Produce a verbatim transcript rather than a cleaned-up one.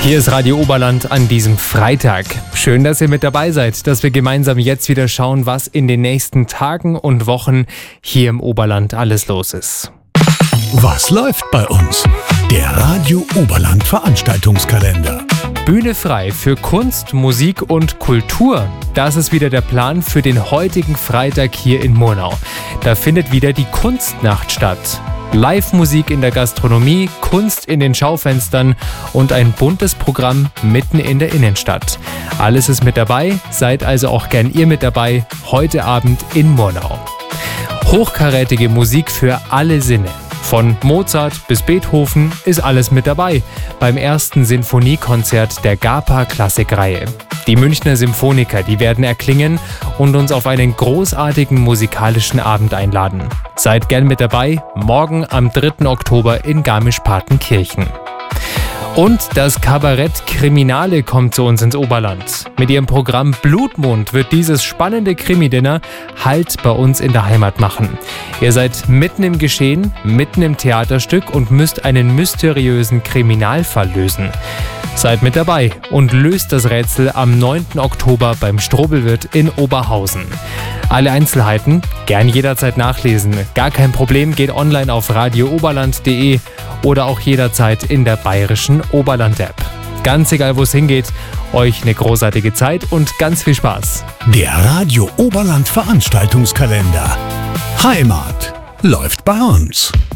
Hier ist Radio Oberland an diesem Freitag. Schön, dass ihr mit dabei seid, dass wir gemeinsam jetzt wieder schauen, was in den nächsten Tagen und Wochen hier im Oberland alles los ist. Was läuft bei uns? Der Radio Oberland Veranstaltungskalender. Bühne frei für Kunst, Musik und Kultur. Das ist wieder der Plan für den heutigen Freitag hier in Murnau. Da findet wieder die Kunstnacht statt. Live-Musik in der Gastronomie, Kunst in den Schaufenstern und ein buntes Programm mitten in der Innenstadt. Alles ist mit dabei, seid also auch gern ihr mit dabei, heute Abend in Murnau. Hochkarätige Musik für alle Sinne. Von Mozart bis Beethoven ist alles mit dabei beim ersten Sinfoniekonzert der G A P A Klassikreihe. Die Münchner Symphoniker, die werden erklingen und uns auf einen großartigen musikalischen Abend einladen. Seid gern mit dabei, morgen am dritten Oktober in Garmisch-Partenkirchen. Und das Kabarett Kriminale kommt zu uns ins Oberland. Mit ihrem Programm Blutmond wird dieses spannende Krimi-Dinner Halt bei uns in der Heimat machen. Ihr seid mitten im Geschehen, mitten im Theaterstück und müsst einen mysteriösen Kriminalfall lösen. Seid mit dabei und löst das Rätsel am neunten Oktober beim Strobelwirt in Oberhausen. Alle Einzelheiten gern jederzeit nachlesen. Gar kein Problem, geht online auf radio oberland punkt de oder auch jederzeit in der bayerischen Oberland-App. Ganz egal, wo es hingeht, euch eine großartige Zeit und ganz viel Spaß. Der Radio Oberland Veranstaltungskalender. Heimat läuft bei uns.